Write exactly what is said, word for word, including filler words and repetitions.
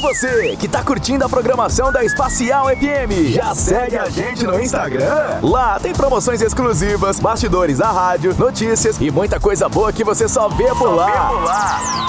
você que tá curtindo a programação da Espacial F M, já segue a gente no Instagram? Lá tem promoções exclusivas, bastidores da rádio, notícias e muita coisa boa que você só vê por lá.